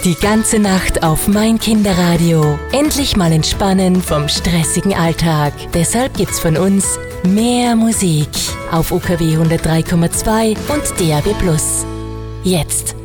Die ganze Nacht auf mein Kinderradio. Endlich mal entspannen vom stressigen Alltag. Deshalb gibt's von uns mehr Musik auf UKW 103,2 und DAB+. Jetzt